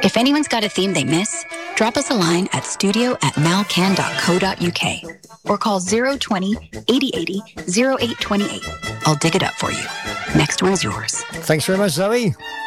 If anyone's got a theme they miss, drop us a line at studio@malcan.co.uk or call 020 8080 0828. I'll dig it up for you. Next one is yours. Thanks very much, Zoe.